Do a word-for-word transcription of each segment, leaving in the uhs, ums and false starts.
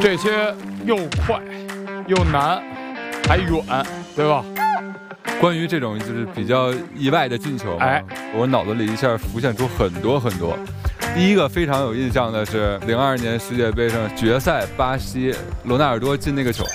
这些又快又难还远，对吧？ 关于这种就是比较意外的进球， 哎， 我脑子里一下浮现出很多很多。第一个非常有印象的是零二年世界杯上决赛，巴西罗纳尔多进那个球，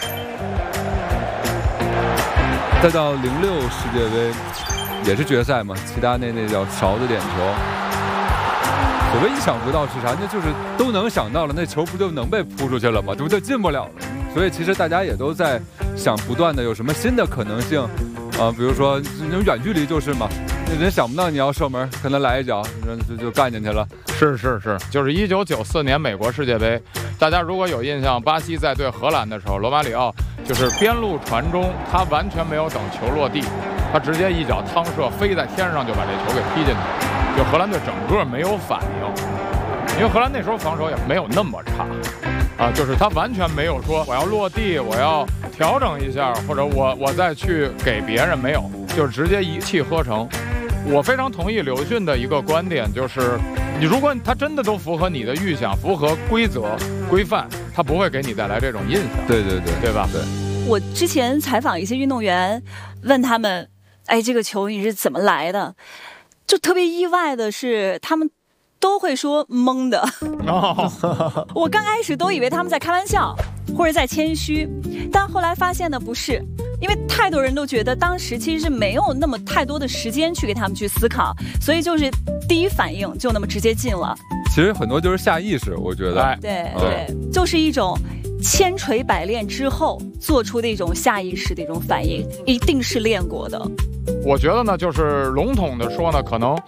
再到零六世界杯也是决赛嘛，齐达内那叫勺子点球。所谓意想不到是啥？那就是都能想到了，那球不就能被扑出去了吗？这不就进不了了？所以其实大家也都在想，不断的有什么新的可能性。啊，比如说那种远距离就是嘛，那人想不到你要射门，可能来一脚，就就干进去了。 是是是，就是一九九四年美国世界杯，大家如果有印象，巴西在对荷兰的时候，罗马里奥就是边路传中，他完全没有等球落地，他直接一脚趟射飞在天上就把这球给踢进去，就荷兰队整个没有反应，因为荷兰那时候防守也没有那么差。啊，就是他完全没有说我要落地，我要调整一下，或者我我再去给别人，没有，就直接一气呵成。我非常同意刘迅的一个观点，就是你如果他真的都符合你的预想，符合规则规范，他不会给你带来这种印象。 对对对， 对吧？ 对。 我之前采访一些运动员，问他们，哎，这个球你是怎么来的？就特别意外的是，他们都会说蒙的。 哦， 我刚开始都以为他们在开玩笑，或者在谦虚，但后来发现呢，不是，因为太多人都觉得当时其实是没有那么太多的时间去给他们去思考，所以就是第一反应就那么直接进了。 其实很多就是下意识，我觉得。 哎、 对对，嗯、就是一种千锤百炼之后做出的一种下意识的一种反应，一定是练过的。 我觉得呢，就是笼统的说呢，可能